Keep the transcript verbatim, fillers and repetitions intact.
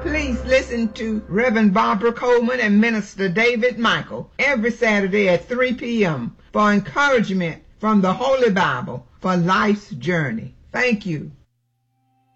Please listen to Reverend Barbara Coleman and Minister David Michael every Saturday at three p.m. for encouragement from the Holy Bible for life's journey. Thank you.